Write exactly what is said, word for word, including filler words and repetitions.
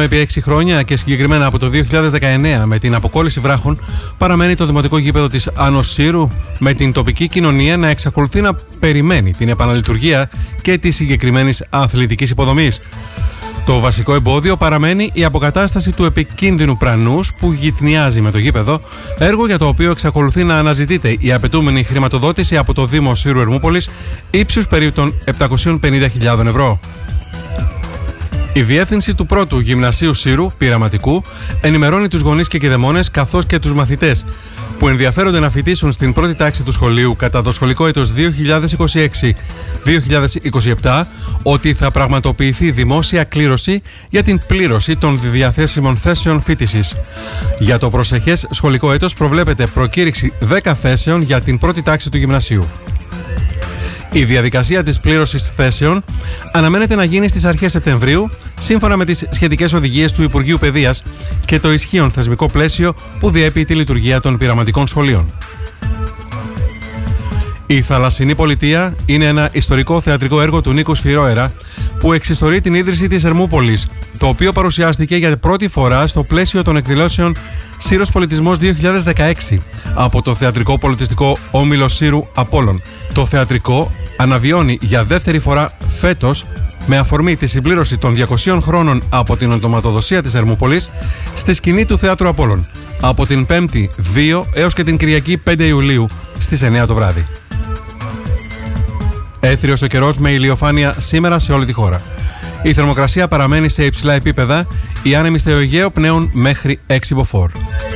επί έξι χρόνια και συγκεκριμένα από το δύο χιλιάδες δεκαεννέα με την αποκόλληση βράχων, παραμένει το δημοτικό γήπεδο της Άννος Σύρου, με την τοπική κοινωνία να εξακολουθεί να περιμένει την επαναλειτουργία και της συγκεκριμένης αθλητικής υποδομής. Το βασικό εμπόδιο παραμένει η αποκατάσταση του επικίνδυνου πρανούς που γυτνιάζει με το γήπεδο, έργο για το οποίο εξακολουθεί να αναζητείται η απαιτούμενη χρηματοδότηση από το Δήμο Σύρου Ερμούπολης ύψους περίπου των επτακόσιες πενήντα χιλιάδες ευρώ. Η διεύθυνση του πρώτου γυμνασίου Σύρου Πειραματικού ενημερώνει τους γονείς και κηδεμόνες καθώς και τους μαθητές που ενδιαφέρονται να φοιτήσουν στην πρώτη τάξη του σχολείου κατά το σχολικό έτος δύο χιλιάδες είκοσι έξι δύο χιλιάδες είκοσι επτά ότι θα πραγματοποιηθεί δημόσια κλήρωση για την πλήρωση των διαθέσιμων θέσεων φοιτησης. Για το προσεχές σχολικό έτος προβλέπεται προκήρυξη δέκα θέσεων για την πρώτη τάξη του γυμνασίου. Η διαδικασία της πλήρωσης θέσεων αναμένεται να γίνει στις αρχές Σεπτεμβρίου, σύμφωνα με τις σχετικές οδηγίες του Υπουργείου Παιδείας και το ισχύον θεσμικό πλαίσιο που διέπει τη λειτουργία των πειραματικών σχολείων. Η Θαλασσινή Πολιτεία είναι ένα ιστορικό θεατρικό έργο του Νίκου Σφυρόερα που εξιστορεί την ίδρυση της Ερμούπολης, το οποίο παρουσιάστηκε για πρώτη φορά στο πλαίσιο των εκδηλώσεων Σύρος Πολιτισμός δύο χιλιάδες δεκαέξι από το Θεατρικό Πολιτιστικό Όμιλο Σύρου Απόλλων. Το θεατρικό αναβιώνει για δεύτερη φορά φέτος, με αφορμή τη συμπλήρωση των διακοσίων χρόνων από την οντοματοδοσία της Ερμούπολης, στη σκηνή του Θεάτρου Απόλλων, από την Πέμπτη δύο έως και την Κυριακή πέντε Ιουλίου στις εννέα το βράδυ. Έθριος ο καιρός με ηλιοφάνεια σήμερα σε όλη τη χώρα. Η θερμοκρασία παραμένει σε υψηλά επίπεδα, οι άνεμοι στο Αιγαίο πνέουν μέχρι έξι μποφόρ.